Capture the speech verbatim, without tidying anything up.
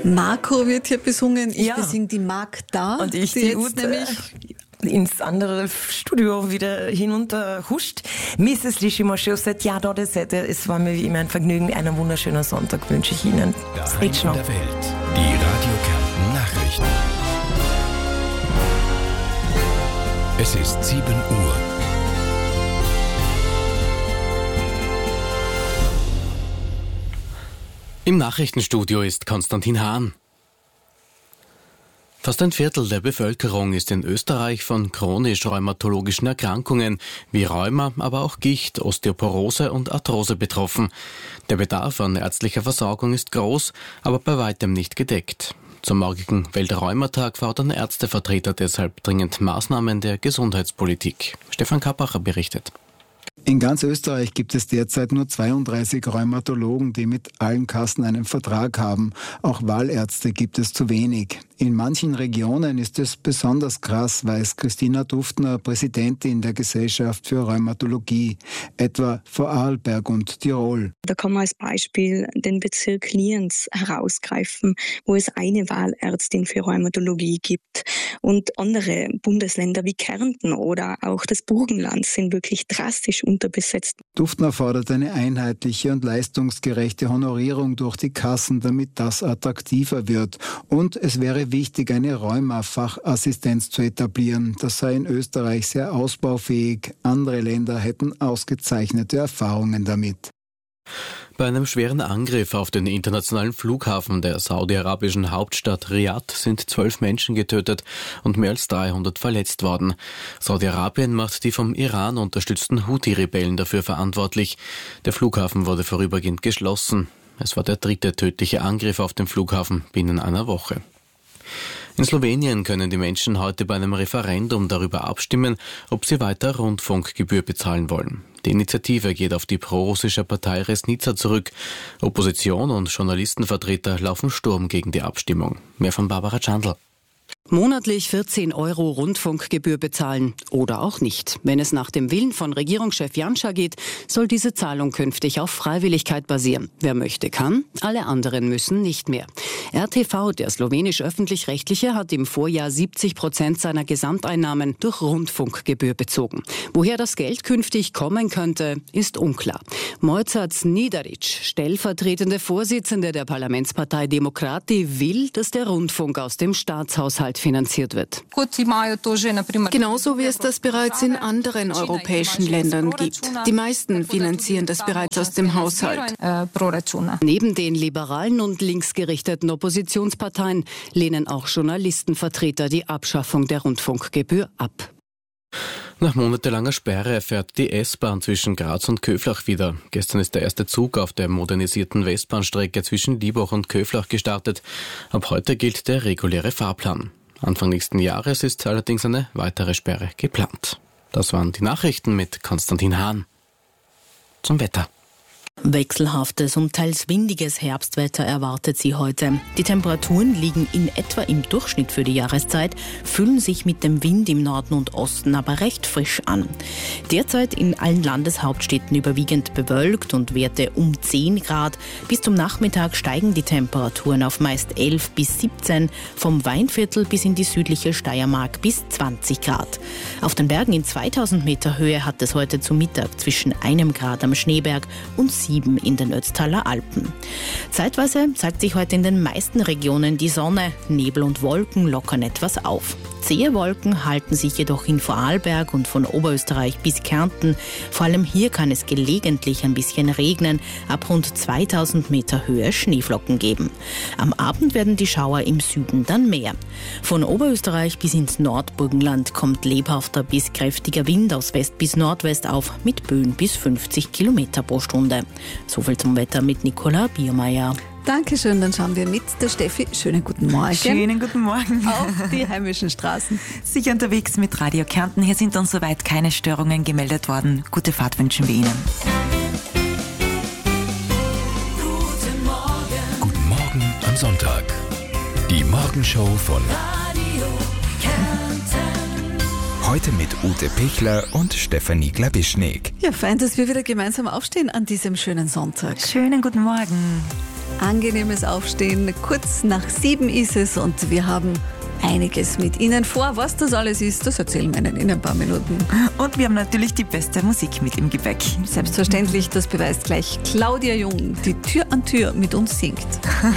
Marco wird hier besungen, ich ja. besinge die Magda. Und ich die, die jetzt Ute. nämlich Ins andere Studio wieder hinunter huscht. Misses Lischimosche sagt, ja, da, das, es war mir wie immer ein Vergnügen. Einen wunderschönen Sonntag wünsche ich Ihnen. Daheim in der Welt. Die Radio Kärnten Nachrichten. Es ist sieben Uhr. Im Nachrichtenstudio ist Konstantin Hahn. Fast ein Viertel der Bevölkerung ist in Österreich von chronisch-rheumatologischen Erkrankungen wie Rheuma, aber auch Gicht, Osteoporose und Arthrose betroffen. Der Bedarf an ärztlicher Versorgung ist groß, aber bei weitem nicht gedeckt. Zum morgigen Weltrheumatag fordern Ärztevertreter deshalb dringend Maßnahmen der Gesundheitspolitik. Stefan Kappacher berichtet. In ganz Österreich gibt es derzeit nur zweiunddreißig Rheumatologen, die mit allen Kassen einen Vertrag haben. Auch Wahlärzte gibt es zu wenig. In manchen Regionen ist es besonders krass, weiß Christina Duftner, Präsidentin der Gesellschaft für Rheumatologie, etwa Vorarlberg und Tirol. Da kann man als Beispiel den Bezirk Lienz herausgreifen, wo es eine Wahlärztin für Rheumatologie gibt. Und andere Bundesländer wie Kärnten oder auch das Burgenland sind wirklich drastisch unterbesetzt. Duftner fordert eine einheitliche und leistungsgerechte Honorierung durch die Kassen, damit das attraktiver wird. Und es wäre wichtig, eine Rheuma-Fachassistenz zu etablieren. Das sei in Österreich sehr ausbaufähig. Andere Länder hätten ausgezeichnete Erfahrungen damit. Bei einem schweren Angriff auf den internationalen Flughafen der saudi-arabischen Hauptstadt Riad sind zwölf Menschen getötet und mehr als dreihundert verletzt worden. Saudi-Arabien macht die vom Iran unterstützten Houthi-Rebellen dafür verantwortlich. Der Flughafen wurde vorübergehend geschlossen. Es war der dritte tödliche Angriff auf den Flughafen binnen einer Woche. In Slowenien können die Menschen heute bei einem Referendum darüber abstimmen, ob sie weiter Rundfunkgebühr bezahlen wollen. Die Initiative geht auf die prorussische Partei Resnica zurück. Opposition und Journalistenvertreter laufen Sturm gegen die Abstimmung. Mehr von Barbara Chandl. Monatlich vierzehn Euro Rundfunkgebühr bezahlen oder auch nicht. Wenn es nach dem Willen von Regierungschef Janša geht, soll diese Zahlung künftig auf Freiwilligkeit basieren. Wer möchte, kann, alle anderen müssen nicht mehr. R T V, der slowenisch-öffentlich-rechtliche, hat im Vorjahr siebzig Prozent seiner Gesamteinnahmen durch Rundfunkgebühr bezogen. Woher das Geld künftig kommen könnte, ist unklar. Mojca Znidaric, stellvertretende Vorsitzende der Parlamentspartei Demokrati, will, dass der Rundfunk aus dem Staatshaushalt finanziert wird. Genauso wie es das bereits in anderen europäischen Ländern gibt. Die meisten finanzieren das bereits aus dem Haushalt. Neben den liberalen und linksgerichteten Oppositionsparteien lehnen auch Journalistenvertreter die Abschaffung der Rundfunkgebühr ab. Nach monatelanger Sperre fährt die S-Bahn zwischen Graz und Köflach wieder. Gestern ist der erste Zug auf der modernisierten Westbahnstrecke zwischen Liebach und Köflach gestartet. Ab heute gilt der reguläre Fahrplan. Anfang nächsten Jahres ist allerdings eine weitere Sperre geplant. Das waren die Nachrichten mit Konstantin Hahn. Zum Wetter. Wechselhaftes und teils windiges Herbstwetter erwartet sie heute. Die Temperaturen liegen in etwa im Durchschnitt für die Jahreszeit, fühlen sich mit dem Wind im Norden und Osten aber recht frisch an. Derzeit in allen Landeshauptstädten überwiegend bewölkt und Werte um zehn Grad. Bis zum Nachmittag steigen die Temperaturen auf meist elf bis siebzehn, vom Weinviertel bis in die südliche Steiermark bis zwanzig Grad. Auf den Bergen in zweitausend Meter Höhe hat es heute zu Mittag zwischen einem Grad am Schneeberg und sieben in den Ötztaler Alpen. Zeitweise zeigt sich heute in den meisten Regionen die Sonne. Nebel und Wolken lockern etwas auf. Zähe Wolken halten sich jedoch in Vorarlberg und von Oberösterreich bis Kärnten. Vor allem hier kann es gelegentlich ein bisschen regnen. Ab rund zweitausend Meter Höhe Schneeflocken geben. Am Abend werden die Schauer im Süden dann mehr. Von Oberösterreich bis ins Nordburgenland kommt lebhafter bis kräftiger Wind aus West bis Nordwest auf, mit Böen bis fünfzig Kilometer pro Stunde. Soviel zum Wetter mit Nicola Biermeier. Dankeschön, dann schauen wir mit der Steffi. Schönen guten Morgen. Schönen guten Morgen. Auf die heimischen Straßen. Sicher unterwegs mit Radio Kärnten. Hier sind uns soweit keine Störungen gemeldet worden. Gute Fahrt wünschen wir Ihnen. Guten Morgen. Guten Morgen am Sonntag. Die Morgenshow von Radio Kärnten. Heute mit Ute Pichler und Stefanie Glabischnik. Ja, fein, dass wir wieder gemeinsam aufstehen an diesem schönen Sonntag. Schönen guten Morgen. angenehmes Aufstehen. Kurz nach sieben ist es und wir haben einiges mit Ihnen vor. Was das alles ist, das erzählen wir Ihnen in ein paar Minuten. Und wir haben natürlich die beste Musik mit im Gepäck. Selbstverständlich, das beweist gleich Claudia Jung, die Tür an Tür mit uns singt.